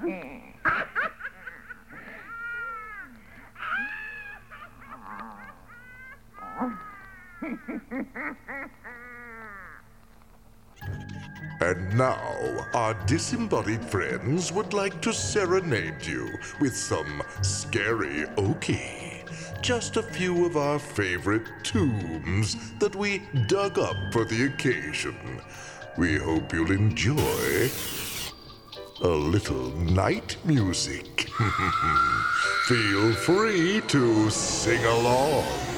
And now, our disembodied friends would like to serenade you with some scary okie. Just a few of our favorite tombs that we dug up for the occasion. We hope you'll enjoy a little night music. Feel free to sing along.